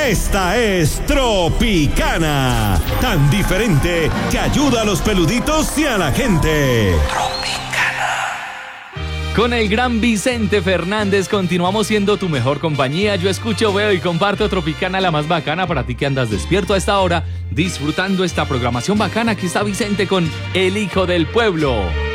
Esta es Tropicana, tan diferente que ayuda a los peluditos y a la gente. Con el gran Vicente Fernández continuamos siendo tu mejor compañía. Yo escucho, veo y comparto Tropicana, la más bacana para ti que andas despierto a esta hora, disfrutando esta programación bacana. Aquí está Vicente con El Hijo del Pueblo.